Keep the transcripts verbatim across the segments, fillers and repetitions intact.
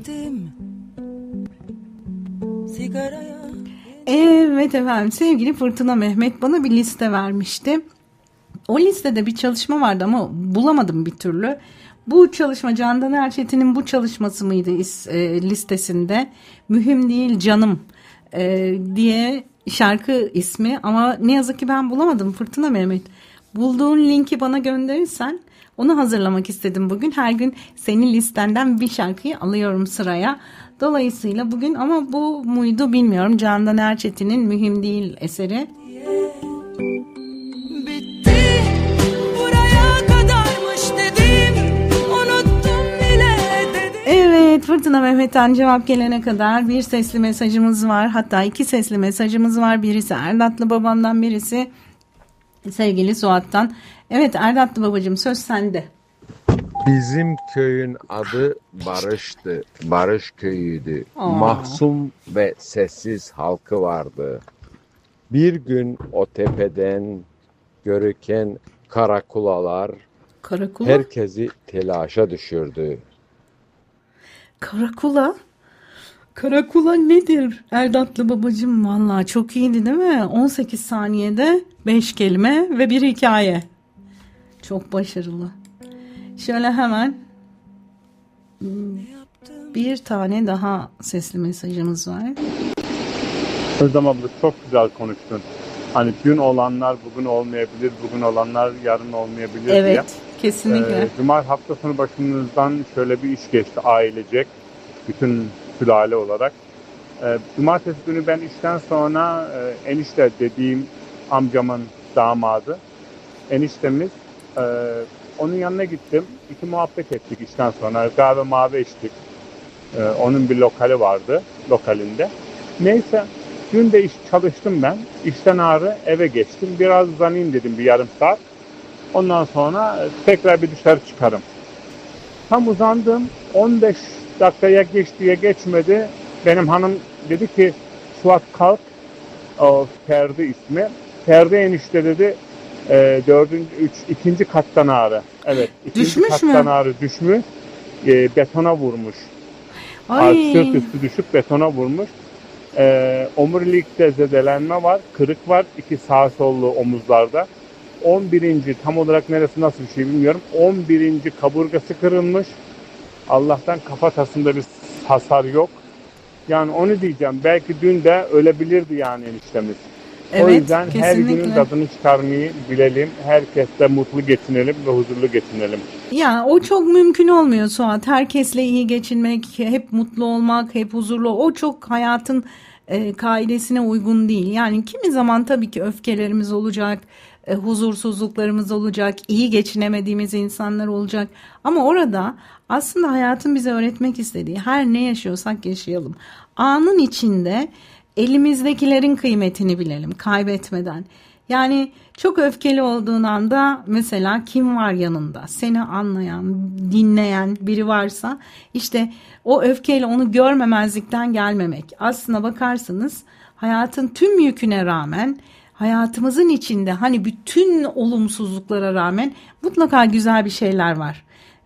Evet efendim, sevgili Fırtına Mehmet bana bir liste vermişti. O listede bir çalışma vardı ama bulamadım bir türlü. Bu çalışma Candan Erçetin'in bu çalışması mıydı e, listesinde? Mühim değil canım e, diye şarkı ismi ama ne yazık ki ben bulamadım Fırtına Mehmet. Bulduğun linki bana gönderirsen onu hazırlamak istedim bugün. Her gün senin listenden bir şarkıyı alıyorum sıraya. Dolayısıyla bugün ama bu muydu bilmiyorum. Candan Erçetin'in Mühim Değil eseri. Bitti, buraya kadarmış dedim, unuttum bile dedim. Evet, Fırtına Mehmet'ten cevap gelene kadar bir sesli mesajımız var. Hatta iki sesli mesajımız var. Birisi Erdatlı babamdan, birisi sevgili Suat'tan. Evet Erdatlı babacığım, söz sende. Bizim köyün adı Barış'tı. Barış köyüydü. Aa. Mahzun ve sessiz halkı vardı. Bir gün o tepeden görüken karakulalar Karakula? herkesi telaşa düşürdü. Karakula? Karakula nedir Erdatlı babacığım? Vallahi çok iyiydi değil mi? on sekiz saniyede beş kelime ve bir hikaye. Çok başarılı. Şöyle hemen bir tane daha sesli mesajımız var. Özlem abla çok güzel konuştun. Hani dün olanlar bugün olmayabilir, bugün olanlar yarın olmayabilir evet, diye. Evet, kesinlikle. Ee, Cuma hafta sonu başımızdan şöyle bir iş geçti ailecek, bütün sülale olarak. Ee, Cumartesi günü ben işten sonra e, enişte dediğim amcamın damadı, eniştemiz, e, onun yanına gittim. İki muhabbet ettik işten sonra. Kahve mavi içtik. Ee, onun bir lokali vardı. Lokalinde. Neyse. Dün de iş çalıştım ben. İşten ağrı eve geçtim. Biraz uzanayım dedim bir yarım saat. Ondan sonra tekrar bir dışarı çıkarım. Tam uzandım. on beş dakikaya geçti ya geçmedi. Benim hanım dedi ki Suat kalk. O Ferdi ismi. Ferdi enişte dedi. E, dördüncü, üç, ikinci kattan ağrı. Evet. ikinci Düşmüş kattan mü? ağrı düşmüş. E, betona vurmuş. Ay. Sırt üstü düşüp betona vurmuş. E, omurilikte zedelenme var. Kırık var. İki sağ sollu omuzlarda. on birinci tam olarak neresi nasıl bir şey bilmiyorum. on birinci kaburgası kırılmış. Allah'tan kafatasında bir hasar yok. Yani onu diyeceğim. Belki dün de ölebilirdi yani eniştemiz. Evet, o yüzden kesinlikle. her günün tadını çıkarmayı bilelim. Herkesle mutlu geçinelim ve huzurlu geçinelim. Ya o çok mümkün olmuyor Suat. Herkesle iyi geçinmek, hep mutlu olmak, hep huzurlu. O çok hayatın e, kaidesine uygun değil. Yani kimi zaman tabii ki öfkelerimiz olacak, e, huzursuzluklarımız olacak, iyi geçinemediğimiz insanlar olacak. Ama orada aslında hayatın bize öğretmek istediği her ne yaşıyorsak yaşayalım. Anın içinde elimizdekilerin kıymetini bilelim kaybetmeden. Yani çok öfkeli olduğun anda mesela kim var yanında? Seni anlayan, dinleyen biri varsa işte o öfkeyle onu görmemezlikten gelmemek. Aslına bakarsanız hayatın tüm yüküne rağmen hayatımızın içinde hani bütün olumsuzluklara rağmen mutlaka güzel bir şeyler var.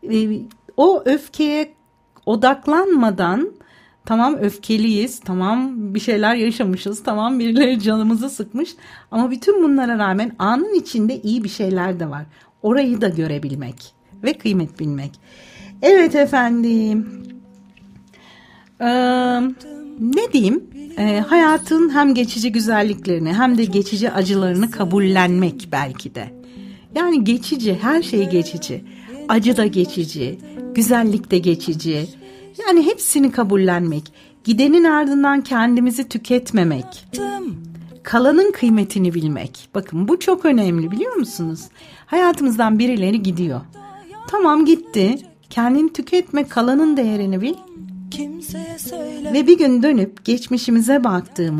O öfkeye odaklanmadan tamam öfkeliyiz, tamam bir şeyler yaşamışız, tamam birileri canımızı sıkmış ama bütün bunlara rağmen anın içinde iyi bir şeyler de var. Orayı da görebilmek ve kıymet bilmek. Evet efendim, ee, ne diyeyim, ee, hayatın hem geçici güzelliklerini hem de geçici acılarını kabullenmek belki de. Yani geçici, her şey geçici, acı da geçici, güzellik de geçici. Yani hepsini kabullenmek, gidenin ardından kendimizi tüketmemek, kalanın kıymetini bilmek. Bakın bu çok önemli biliyor musunuz? Hayatımızdan birileri gidiyor. Tamam gitti, kendini tüketme, kalanın değerini bil. Ve bir gün dönüp geçmişimize baktığımız